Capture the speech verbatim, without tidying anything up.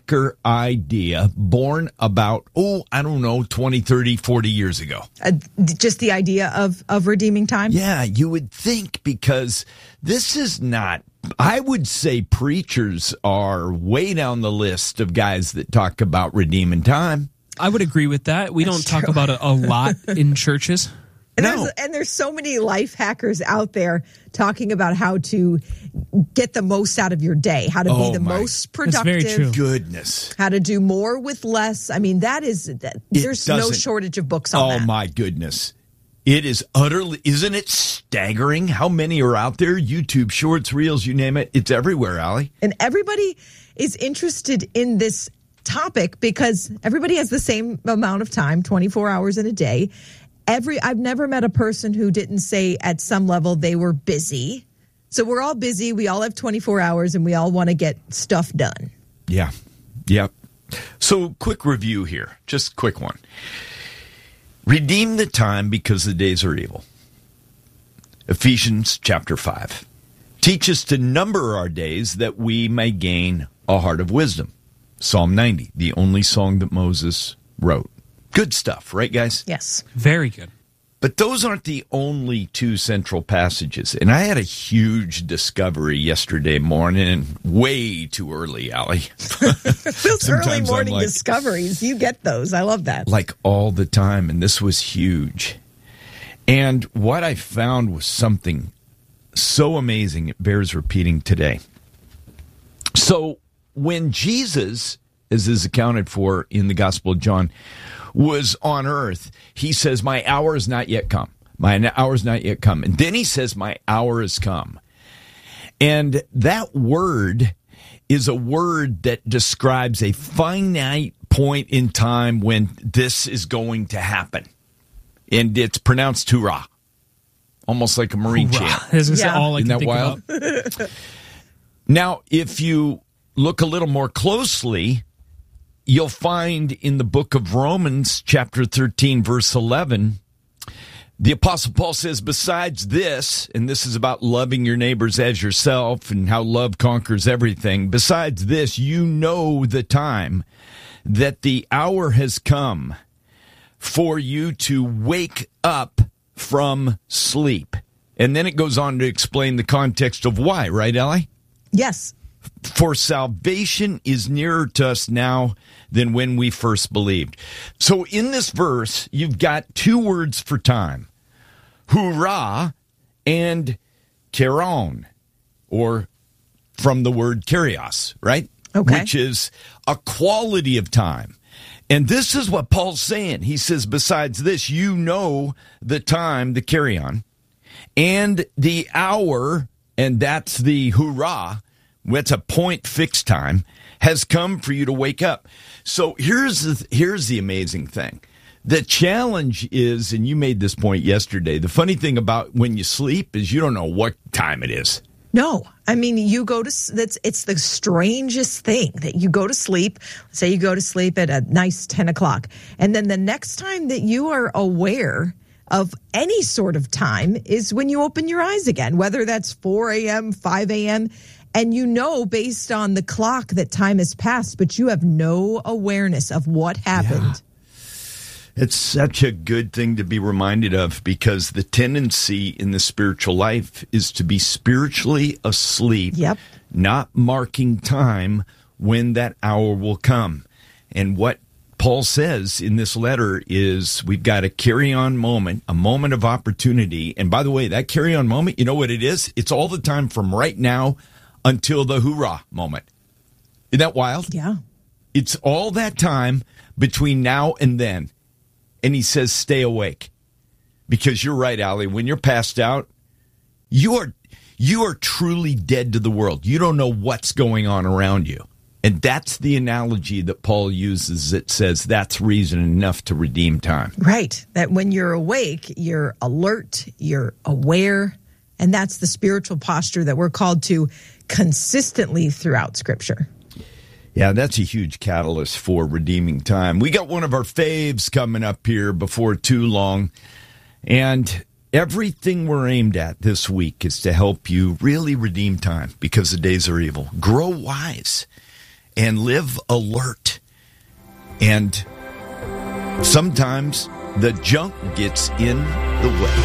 hacker idea born about, oh, I don't know, twenty, thirty, forty years ago. Uh, just the idea of, of redeeming time? Yeah, you would think, because this is not, I would say preachers are way down the list of guys that talk about redeeming time. I would agree with that. We That's don't talk true. about it a lot in churches. And, No. there's, and there's so many life hackers out there talking about how to get the most out of your day, how to Oh, be the my. most That's very productive, true. Goodness. how to do more with less. I mean, that is, that, there's no doesn't- shortage of books on Oh, that. my goodness. It is utterly, isn't it staggering how many are out there? YouTube, shorts, reels, you name it. It's everywhere, Allie. And everybody is interested in this topic because everybody has the same amount of time, twenty-four hours in a day. Every I've never met a person who didn't say at some level they were busy. So we're all busy. We all have twenty-four hours and we all want to get stuff done. Yeah. Yep. So, quick review here. Just a quick one. Redeem the time because the days are evil. Ephesians chapter five. Teach us to number our days that we may gain a heart of wisdom. Psalm ninety, the only song that Moses wrote. Good stuff, right, guys? Yes. Very good. But those aren't the only two central passages. And I had a huge discovery yesterday morning, way too early, Allie. Those early Sometimes I'm morning like- discoveries, you get those. I love that. Like all the time, and this was huge. And what I found was something so amazing, it bears repeating today. So when Jesus, as is accounted for in the Gospel of John, was on earth, he says, my hour has not yet come. My hour has not yet come. And then he says, my hour has come. And that word is a word that describes a finite point in time when this is going to happen. And it's pronounced hoorah. Almost like a Marine Hoorah. chant. This is Yeah. all I Isn't can that think wild? about. Now, if you look a little more closely, you'll find in the book of Romans, chapter thirteen, verse eleven, the Apostle Paul says, besides this, and this is about loving your neighbors as yourself and how love conquers everything, besides this, you know the time that the hour has come for you to wake up from sleep. And then it goes on to explain the context of why, right, Ellie? Yes. For salvation is nearer to us now than when we first believed. So in this verse, you've got two words for time, hoorah and keron, or from the word kyrios, right? Okay. Which is a quality of time. And this is what Paul's saying. He says, besides this, you know the time, the kyrion, and the hour, and that's the hoorah, that's a point fixed time, has come for you to wake up. So here's the, here's the amazing thing. The challenge is, and you made this point yesterday, the funny thing about when you sleep is you don't know what time it is. No, I mean, you go to, that's, it's the strangest thing that you go to sleep. Say you go to sleep at a nice ten o'clock. And then the next time that you are aware of any sort of time is when you open your eyes again, whether that's four a.m., five a.m., and you know based on the clock that time has passed, but you have no awareness of what happened. Yeah. It's such a good thing to be reminded of, because the tendency in the spiritual life is to be spiritually asleep, Yep. not marking time when that hour will come. And what Paul says in this letter is we've got a carry-on moment, a moment of opportunity. And by the way, that carry-on moment, you know what it is? It's all the time from right now until the hoorah moment. Isn't that wild? Yeah. It's all that time between now and then. And he says, stay awake. Because you're right, Allie, when you're passed out, you are you are truly dead to the world. You don't know what's going on around you. And that's the analogy that Paul uses that says that's reason enough to redeem time. Right. That when you're awake, you're alert, you're aware, and that's the spiritual posture that we're called to consistently throughout Scripture. Yeah, that's a huge catalyst for redeeming time. We got one of our faves coming up here before too long. And everything we're aimed at this week is to help you really redeem time because the days are evil. Grow wise. and live alert. And sometimes the junk gets in the way.